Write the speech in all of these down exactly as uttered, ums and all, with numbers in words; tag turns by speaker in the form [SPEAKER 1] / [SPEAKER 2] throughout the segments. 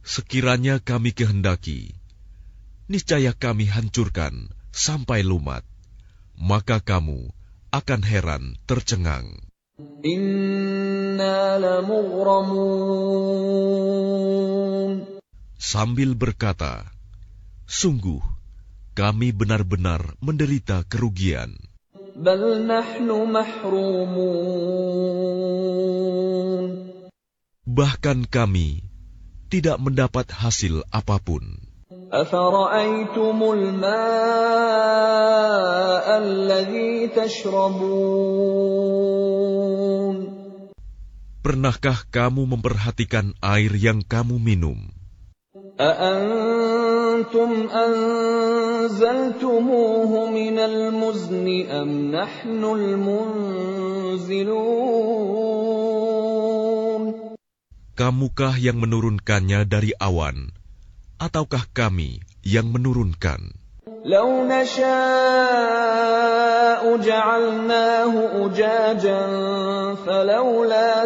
[SPEAKER 1] Sekiranya kami kehendaki, niscaya kami hancurkan sampai lumat, maka kamu akan heran tercengang.
[SPEAKER 2] Inna lamughramun.
[SPEAKER 1] Sambil berkata, sungguh, kami benar-benar menderita kerugian.
[SPEAKER 2] Bal nahnu mahrumun.
[SPEAKER 1] Bahkan kami tidak mendapat hasil apapun.
[SPEAKER 2] Afara'aytumul ma'a alladhi tashrabun.
[SPEAKER 1] Pernahkah kamu memperhatikan air yang kamu minum?
[SPEAKER 2] A'antum anzaltumuhu minal muzni am nahnul munzilun.
[SPEAKER 1] Kamukah yang menurunkannya dari awan, ataukah kami yang menurunkan?
[SPEAKER 2] Lau nasha'u ja'alnahu ujajan falawla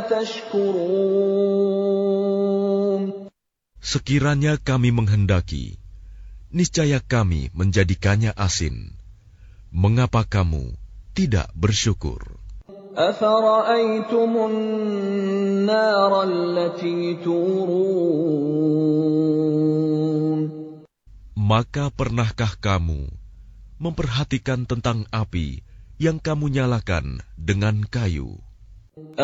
[SPEAKER 2] tashkurun.
[SPEAKER 1] Sekiranya kami menghendaki, niscaya kami menjadikannya asin. Mengapa kamu tidak bersyukur?
[SPEAKER 2] Afara'aytumun nara allati turun.
[SPEAKER 1] Maka pernahkah kamu memperhatikan tentang api yang kamu nyalakan dengan kayu?